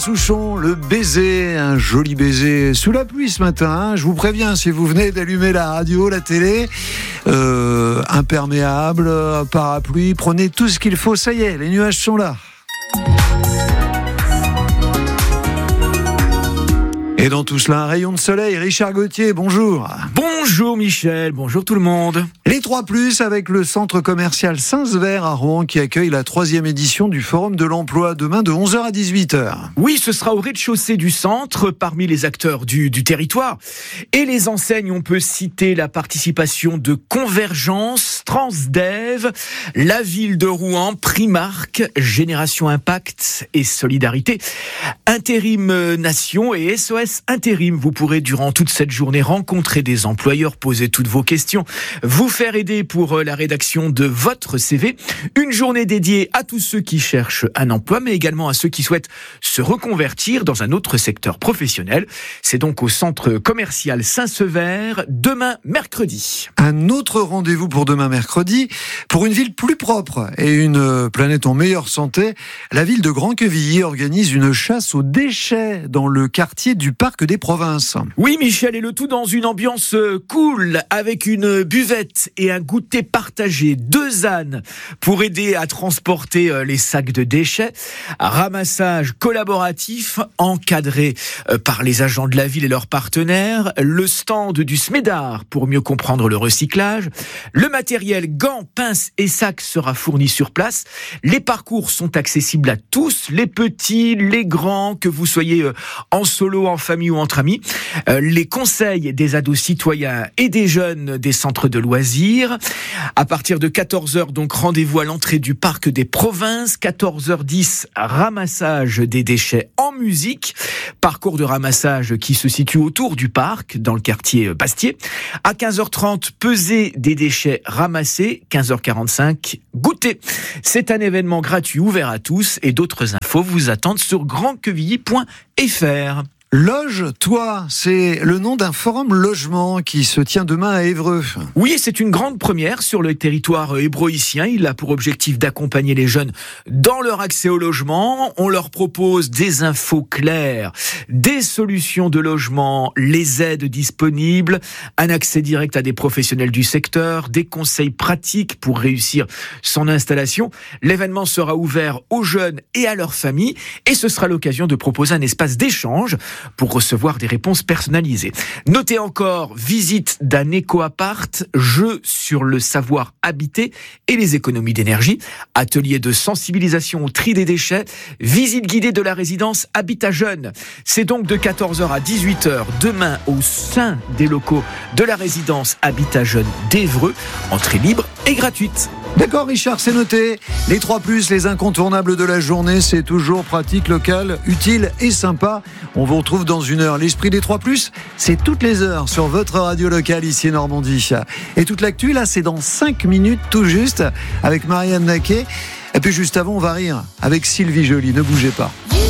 Souchon, le baiser, un joli baiser sous la pluie ce matin, hein. Je vous préviens, si vous venez d'allumer la radio, la télé, imperméable, parapluie, prenez tout ce qu'il faut, ça y est, les nuages sont là. Et dans tout cela, un rayon de soleil. Richard Gauthier, bonjour. Bonjour Michel, bonjour tout le monde. Les 3+, avec le centre commercial Saint-Sever à Rouen qui accueille la 3e édition du Forum de l'Emploi demain de 11h à 18h. Oui, ce sera au rez-de-chaussée du centre, parmi les acteurs du territoire. Et les enseignes, on peut citer la participation de Convergence, Transdev, la ville de Rouen, Primark, Génération Impact et Solidarité, Intérim Nation et SOS Intérim. Vous pourrez durant toute cette journée rencontrer des employeurs, poser toutes vos questions, vous faire aider pour la rédaction de votre CV. Une journée dédiée à tous ceux qui cherchent un emploi, mais également à ceux qui souhaitent se reconvertir dans un autre secteur professionnel. C'est donc au centre commercial Saint-Sever, demain mercredi. Un autre rendez-vous pour demain mercredi, pour une ville plus propre et une planète en meilleure santé. La ville de Grand-Quevilly organise une chasse aux déchets dans le quartier du Parc des Provinces. Oui Michel, et le tout dans une ambiance cool, avec une buvette et un goûter partagé, 2 ânes pour aider à transporter les sacs de déchets, ramassage collaboratif encadré par les agents de la ville et leurs partenaires, le stand du Smedar pour mieux comprendre le recyclage, le matériel gants, pinces et sacs sera fourni sur place. Les parcours sont accessibles à tous, les petits, les grands, que vous soyez en solo, en famille ou entre amis. Les conseils des ados citoyens et des jeunes des centres de loisirs. À partir de 14h, donc rendez-vous à l'entrée du Parc des Provinces. 14h10, ramassage des déchets en musique. Parcours de ramassage qui se situe autour du parc, dans le quartier Bastier. À 15h30, pesée des déchets ramassés. 15h45, goûter. C'est un événement gratuit ouvert à tous et d'autres infos vous attendent sur grandquevilly.fr. Loge-toi, c'est le nom d'un forum logement qui se tient demain à Évreux. Oui, c'est une grande première sur le territoire ébroïcien. Il a pour objectif d'accompagner les jeunes dans leur accès au logement. On leur propose des infos claires, des solutions de logement, les aides disponibles, un accès direct à des professionnels du secteur, des conseils pratiques pour réussir son installation. L'événement sera ouvert aux jeunes et à leurs familles et ce sera l'occasion de proposer un espace d'échange pour recevoir des réponses personnalisées. Notez encore, visite d'un éco-appart, jeu sur le savoir habiter et les économies d'énergie, atelier de sensibilisation au tri des déchets, visite guidée de la résidence Habitat Jeune. C'est donc de 14h à 18h demain au sein des locaux de la résidence Habitat Jeune d'Évreux, entrée libre et gratuite. D'accord Richard, c'est noté. Les 3+, les incontournables de la journée, c'est toujours pratique, local, utile et sympa. On vous retrouve dans une heure. L'esprit des 3+, c'est toutes les heures sur votre radio locale ici en Normandie. Et toute l'actu, là, c'est dans 5 minutes tout juste avec Marianne Naquet. Et puis juste avant, on va rire avec Sylvie Joly. Ne bougez pas.